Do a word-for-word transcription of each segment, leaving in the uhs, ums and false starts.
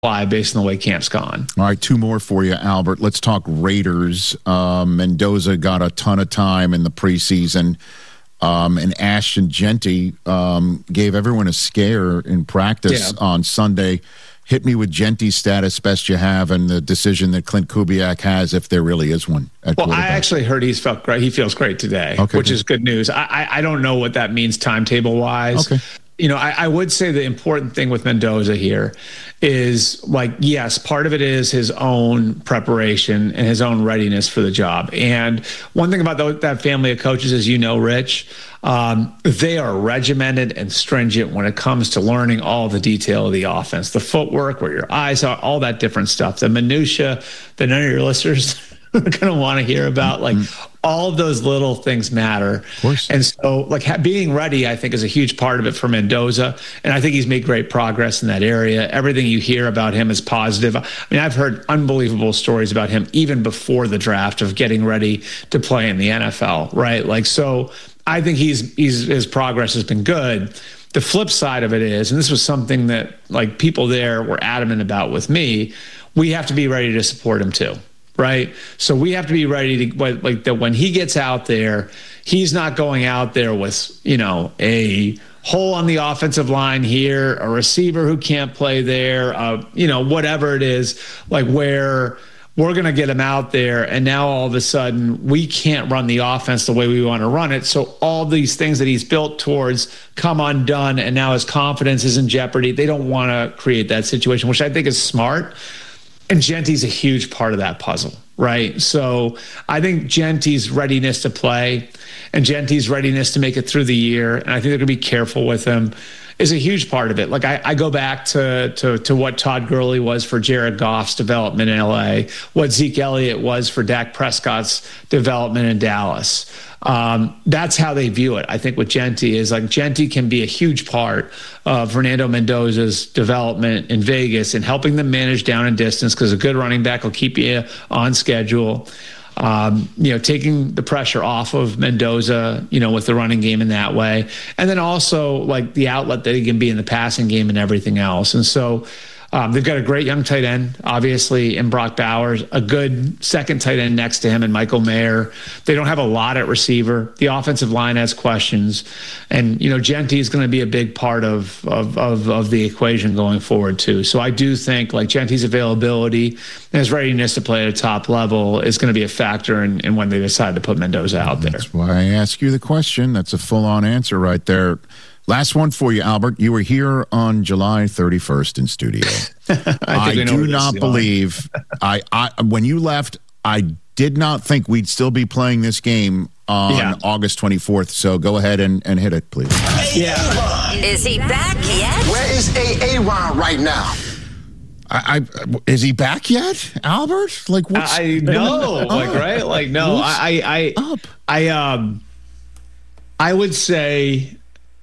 apply based on the way camp's gone. All right, two more for you, Albert. Let's talk Raiders. Um, Mendoza got a ton of time in the preseason, um, and Ashton Jeanty um, gave everyone a scare in practice yeah. on Sunday. Hit me with Genty's status, best you have, and the decision that Clint Kubiak has, if there really is one. Well, I actually heard he's felt great. He feels great today, okay, which good. is good news. I, I I don't know what that means timetable wise. Okay. You know, I, I would say the important thing with Mendoza here is, like, yes, part of it is his own preparation and his own readiness for the job. And one thing about the, that family of coaches, as you know, Rich, um, they are regimented and stringent when it comes to learning all the detail of the offense, the footwork, where your eyes are, all that different stuff, the minutia that none of your listeners are going to want to hear about. Like, mm-hmm. all of those little things matter. Of course. And so, like, ha- being ready, I think, is a huge part of it for Mendoza. And I think he's made great progress in that area. Everything you hear about him is positive. I mean, I've heard unbelievable stories about him even before the draft of getting ready to play in the N F L, right? Like, so I think he's he's his progress has been good. The flip side of it is, and this was something that, like, people there were adamant about with me, we have to be ready to support him too. Right. So we have to be ready to, like, that when he gets out there, he's not going out there with, you know, a hole on the offensive line here, a receiver who can't play there, uh, you know, whatever it is, like, where we're going to get him out there. And now all of a sudden we can't run the offense the way we want to run it. So all these things that he's built towards come undone. And now his confidence is in jeopardy. They don't want to create that situation, which I think is smart. And Genty's a huge part of that puzzle, right? So I think Genty's readiness to play and Genty's readiness to make it through the year, and I think they're going to be careful with him, is a huge part of it. Like, I, I go back to, to to what Todd Gurley was for Jared Goff's development in L A, what Zeke Elliott was for Dak Prescott's development in Dallas. Um, that's how they view it. I think with Jeanty is, like, Jeanty can be a huge part of Fernando Mendoza's development in Vegas and helping them manage down and distance, because a good running back will keep you on schedule. Um, you know, taking the pressure off of Mendoza, you know, with the running game in that way. And then also, like, the outlet that he can be in the passing game and everything else. And so um, they've got a great young tight end, obviously, in Brock Bowers, a good second tight end next to him in Michael Mayer. They don't have a lot at receiver. The offensive line has questions. And, you know, Jeanty is going to be a big part of, of, of, of the equation going forward, too. So I do think, like, Genty's availability and his readiness to play at a top level is going to be a factor in, in when they decide to put Mendoza out there. That's why I ask you the question. That's a full-on answer right there. Last one for you, Albert. You were here on July thirty-first in studio. I, I do not believe I, I when you left, I did not think we'd still be playing this game on yeah. August twenty-fourth. So go ahead and, and hit it, please. Yeah. Is he back yet? Where is A-A-Ron right now? I, I is he back yet, Albert? Like, what's I know, like, right? Like, no, I, I, I, up? I, um, I would say.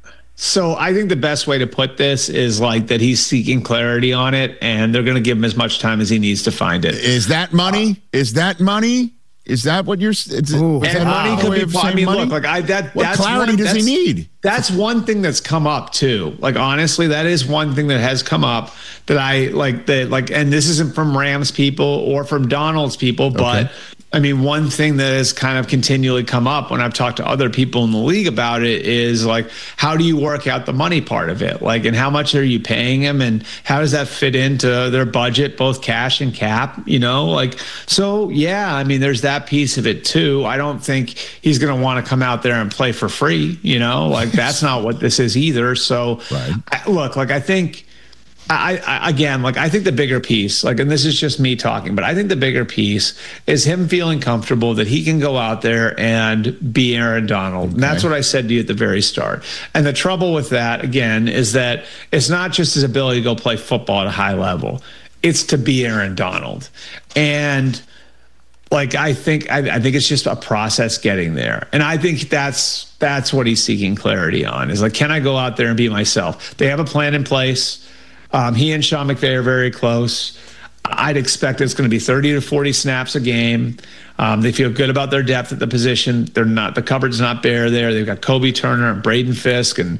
So I think the best way to put this is, like, that he's seeking clarity on it, and they're going to give him as much time as he needs to find it. Is that money? Uh, is that money? Is that what you're? Is, ooh, is that money uh, could be. I mean, money? look, like I that. What that's clarity one, does he need? That's one thing that's come up too. Like, honestly, that is one thing that has come up that I like. That like, and this isn't from Rams people or from Donald's people, but. Okay. I mean, one thing that has kind of continually come up when I've talked to other people in the league about it is, like, how do you work out the money part of it? Like, and how much are you paying him, and how does that fit into their budget, both cash and cap, you know? Like, so, yeah, I mean, there's that piece of it too. I don't think he's going to want to come out there and play for free, you know? Like, that's not what this is either. So, right. I, look, like, I think... I, I again, like, I think the bigger piece, like, and this is just me talking, but I think the bigger piece is him feeling comfortable that he can go out there and be Aaron Donald. Okay. And that's what I said to you at the very start. And the trouble with that, again, is that it's not just his ability to go play football at a high level. It's to be Aaron Donald. And, like, I think I, I think it's just a process getting there. And I think that's that's what he's seeking clarity on, is, like, can I go out there and be myself? They have a plan in place. Um, he and Sean McVay are very close. I'd expect it's going to be thirty to forty snaps a game. Um, they feel good about their depth at the position. They're not, the cupboard's not bare there. They've got Kobe Turner and Braden Fisk and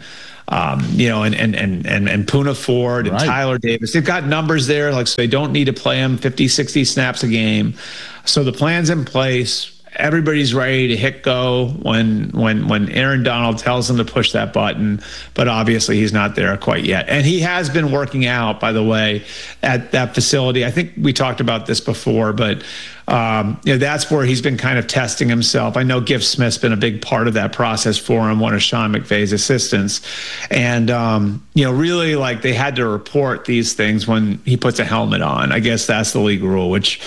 um, you know, and and and and, and Poona Ford and right. Tyler Davis. They've got numbers there, like so they don't need to play him fifty, sixty snaps a game. So the plan's in place. Everybody's ready to hit go when when when Aaron Donald tells them to push that button, but obviously he's not there quite yet. And he has been working out, by the way, at that facility. I think we talked about this before, but um, you know, that's where he's been kind of testing himself. I know Giff Smith's been a big part of that process for him, one of Sean McVay's assistants. And, um, you know, really like they had to report these things when he puts a helmet on. I guess that's the league rule, which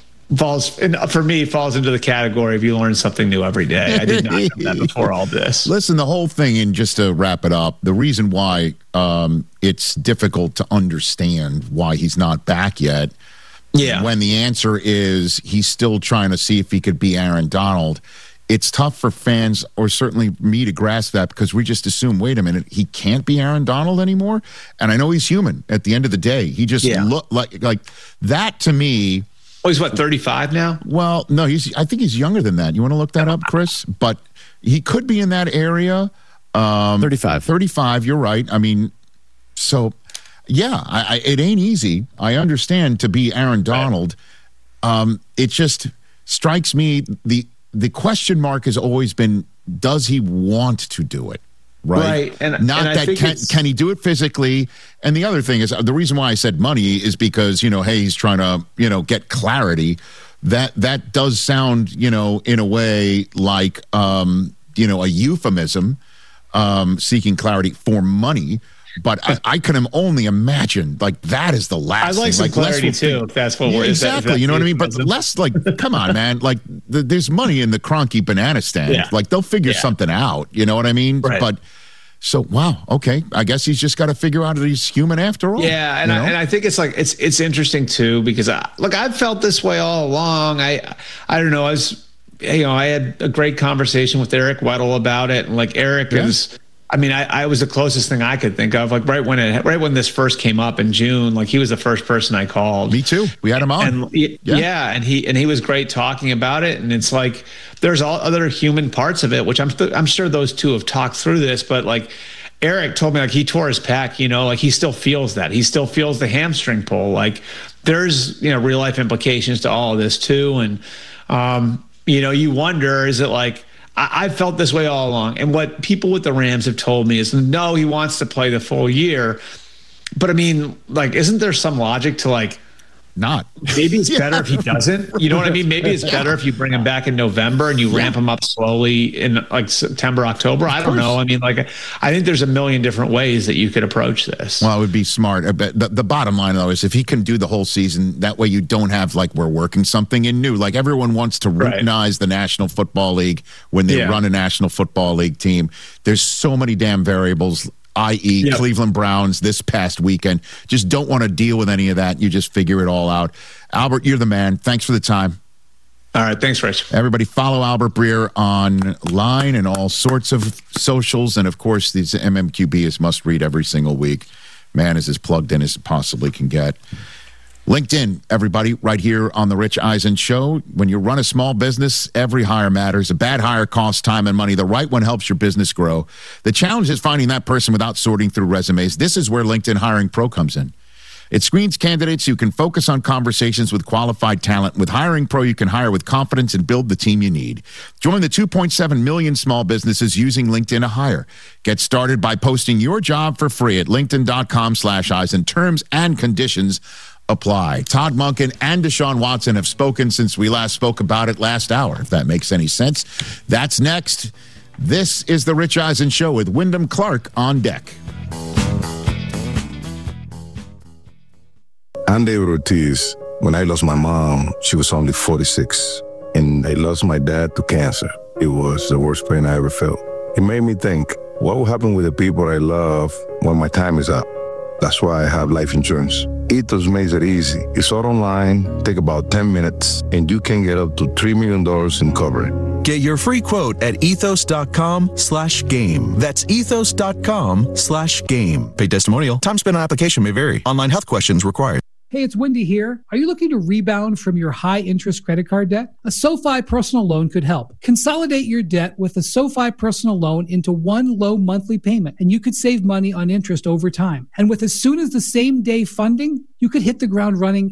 falls and for me falls into the category of you learn something new every day. I did not know that before all this. Listen, the whole thing, and just to wrap it up, the reason why um, it's difficult to understand why he's not back yet, yeah, when the answer is he's still trying to see if he could be Aaron Donald, it's tough for fans, or certainly me, to grasp that, because we just assume, wait a minute, he can't be Aaron Donald anymore. And I know he's human at the end of the day. He just yeah. look like like that to me. Oh, he's what, thirty-five now? Well, no, he's. I think he's younger than that. You want to look that up, Chris? But he could be in that area. Um, thirty-five. thirty-five, you're right. I mean, so, yeah, I, I, it ain't easy. I understand to be Aaron Donald. Um, it just strikes me, the the question mark has always been, does he want to do it? Right. right. And, Not and that can, can he do it physically? And the other thing is, the reason why I said money is because, you know, hey, he's trying to, you know, get clarity. That that does sound, you know, in a way like, um, you know, a euphemism, um, seeking clarity for money. But I, I can only imagine, like, that is the last I like thing. some like, clarity, less too, if that's what yeah, we're... Exactly, that, you know what I mean? But less, like, come on, man. Like, the, there's money in the Cronky banana stand. Yeah. Like, they'll figure yeah. something out, you know what I mean? Right. But, so, wow, okay. I guess he's just got to figure out that he's human after all. Yeah, and, you I, know? and I think it's, like, it's it's interesting, too, because, I, look, I've felt this way all along. I, I don't know, I was... You know, I had a great conversation with Eric Weddle about it, and, like, Eric yeah. is... I mean, I, I was the closest thing I could think of. Like right when it, right when this first came up in June, like he was the first person I called. Me too. We had him on. And yeah. yeah, and he and he was great talking about it. And it's like there's all other human parts of it, which I'm th- I'm sure those two have talked through this. But like Eric told me, like he tore his pec. You know, like he still feels that. He still feels the hamstring pull. Like there's you know real life implications to all of this too. And um, you know, you wonder, is it like I felt this way all along. And what people with the Rams have told me is, no, he wants to play the full year. But I mean, like, isn't there some logic to like, not maybe it's better yeah. if he doesn't, you know what I mean? Maybe it's better if you bring him back in November and you yeah. ramp him up slowly in like September, October. I don't know. I mean, like, I think there's a million different ways that you could approach this. Well, it would be smart. But the, the bottom line, though, is if he can do the whole season, that way you don't have like we're working something in new. Like everyone wants to routinize right. the National Football League when they yeah. run a National Football League team. There's so many damn variables, that is. Yep. Cleveland Browns this past weekend. Just don't want to deal with any of that. You just figure it all out. Albert, you're the man. Thanks for the time. All right. Thanks, Rich. Everybody follow Albert Breer online and all sorts of socials. And, of course, these M M Q B is must read every single week. Man is as plugged in as it possibly can get. LinkedIn, everybody, right here on The Rich Eisen Show. When you run a small business, every hire matters. A bad hire costs time and money. The right one helps your business grow. The challenge is finding that person without sorting through resumes. This is where LinkedIn Hiring Pro comes in. It screens candidates so you can focus on conversations with qualified talent. With Hiring Pro, you can hire with confidence and build the team you need. Join the two point seven million small businesses using LinkedIn to hire. Get started by posting your job for free at linkedin.com slash Eisen. Terms and conditions apply. Todd Monken and Deshaun Watson have spoken since we last spoke about it last hour, if that makes any sense. That's next. This is The Rich Eisen Show with Wyndham Clark on deck. I'm David Ortiz. When I lost my mom, she was only forty-six. And I lost my dad to cancer. It was the worst pain I ever felt. It made me think, what will happen with the people I love when my time is up? That's why I have life insurance. Ethos makes it easy. It's all online, take about ten minutes, and you can get up to three million dollars in coverage. Get your free quote at ethos.com slash game. That's ethos.com slash game. Paid testimonial. Time spent on application may vary. Online health questions required. Hey, it's Wendy here. Are you looking to rebound from your high-interest credit card debt? A SoFi personal loan could help. Consolidate your debt with a SoFi personal loan into one low monthly payment, and you could save money on interest over time. And with as soon as the same day funding, you could hit the ground running